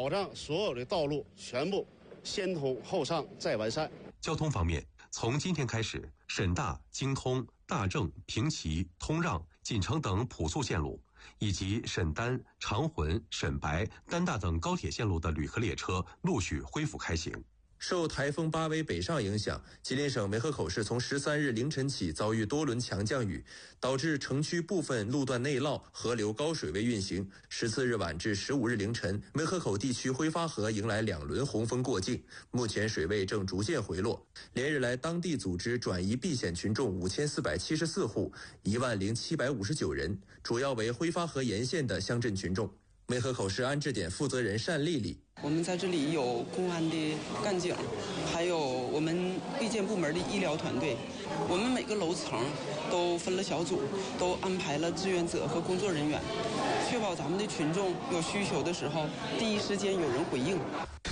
保障所有的道路全部先通后上再完善。 交通方面，从今天开始，沈大、京通、大正、平齐、通让、锦城等普速线路，以及沈丹、长浑、沈白、丹大等高铁线路的旅客列车陆续恢复开行。 受台风巴威北上影响，吉林省梅河口市从13日凌晨起遭遇多轮强降雨，导致城区部分路段内涝，河流高水位运行。14日晚至15日凌晨，梅河口地区挥发河迎来2轮洪峰过境，目前水位正逐渐回落。连日来，当地组织转移避险群众5474户，10759人，主要为挥发河沿线的乡镇群众。梅河口市安置点负责人单丽丽， 我们在这里有公安的干警，还有我们卫健部门的医疗团队，我们每个楼层都分了小组，都安排了志愿者和工作人员，确保咱们的群众有需求的时候第一时间有人回应。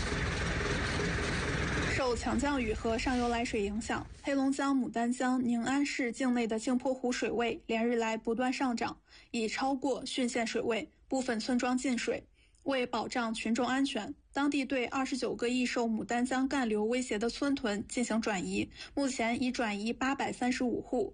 受强降雨和上游来水影响，黑龙江牡丹江宁安市境内的镜泊湖水位连日来不断上涨，已超过汛限水位，部分村庄进水。为保障群众安全，当地对29个易受牡丹江干流威胁的村屯进行转移，目前已转移835户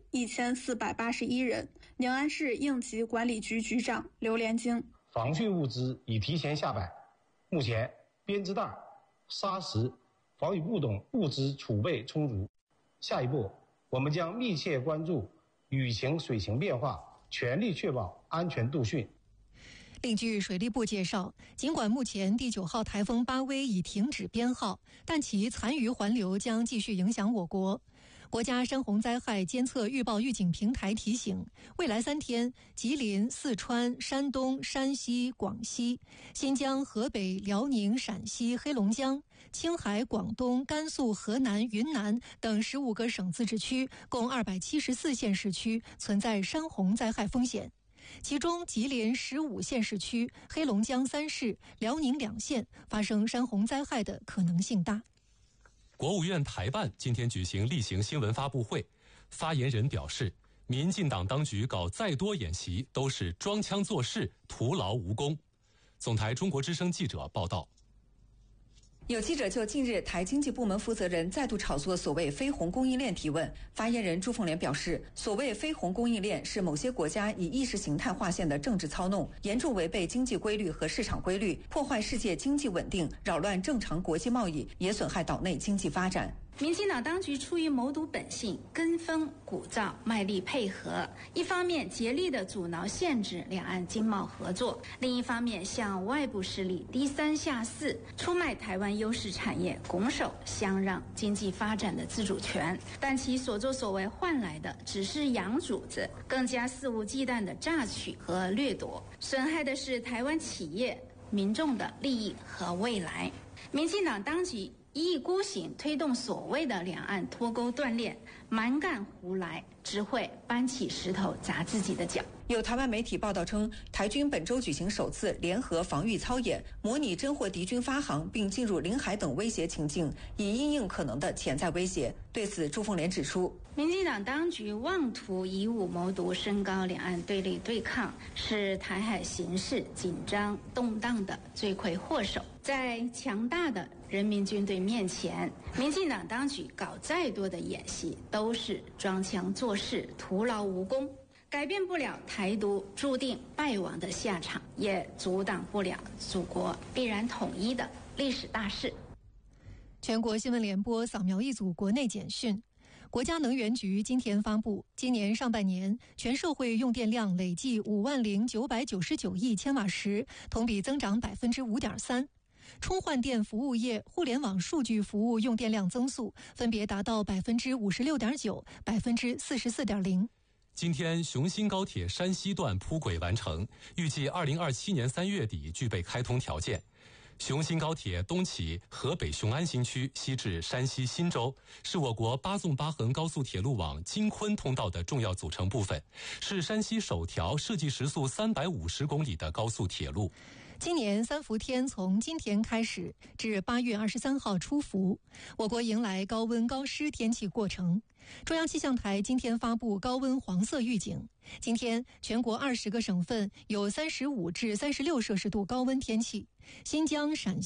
，1481人。宁安市应急管理局局长刘连京， 防汛物资已提前下摆，目前编织袋、沙石、防雨布等物资储备充足。下一步，我们将密切关注雨情水情变化，全力确保安全度汛。 另据水利部介绍，尽管目前第9号台风巴威已停止编号，但其残余环流将继续影响我国。国家山洪灾害监测预报预警平台提醒，未来3天，吉林、四川、山东、山西、广西、新疆、河北、辽宁、陕西、黑龙江、青海、广东、甘肃、河南、云南等15个省自治区，共274县市区存在山洪灾害风险。其中吉林15县市区、黑龙江3市、辽宁2县发生山洪灾害的可能性大。 国务院台办今天举行例行新闻发布会，发言人表示，民进党当局搞再多演习都是装腔作势，徒劳无功。总台中国之声记者报道。 有记者就近日台经济部门负责人再度炒作所谓非红供应链提问，发言人朱凤莲表示，所谓非红供应链是某些国家以意识形态划线的政治操弄，严重违背经济规律和市场规律，破坏世界经济稳定，扰乱正常国际贸易，也损害岛内经济发展。 民进党当局出于谋独本性，跟风鼓噪，卖力配合，一方面竭力地阻挠限制两岸经贸合作，另一方面向外部势力低三下四，出卖台湾优势产业，拱手相让经济发展的自主权。但其所作所为换来的只是洋主子，更加肆无忌惮的榨取和掠夺，损害的是台湾企业、民众的利益和未来。民进党当局一意孤行推动所谓的两岸脱钩断链，蛮干胡来，只会搬起石头砸自己的脚。 有台湾媒体报道称，台军本周举行首次联合防御操演，模拟侦获敌军发航并进入领海等威胁情境，以因应可能的潜在威胁。对此，朱凤莲指出， 民进党当局妄图以武谋独，升高两岸对立对抗，是台海形势紧张动荡的罪魁祸首。在强大的人民军队面前，民进党当局搞再多的演习都是装腔作势，徒劳无功，改变不了台独注定败亡的下场，也阻挡不了祖国必然统一的历史大势。 全国新闻联播扫描一组国内简讯。国家能源局今天发布，今年上半年全社会用电量累计50999亿千瓦时，同比增长5.3%。充换电服务业、互联网数据服务用电量增速分别达到56.9%、44.0%。 今天，雄新高铁山西段铺轨完成，预计2027年3月底具备开通条件。雄新高铁东起河北雄安新区，西至山西忻州，是我国8纵8横高速铁路网京昆通道的重要组成部分，是山西首条设计时速350公里的高速铁路。 今年三伏天从今天开始至8月23号出伏，我国迎来高温高湿天气过程。中央气象台今天发布高温黄色预警，今天全国20个省份有35至36摄氏度高温天气，新疆、陕西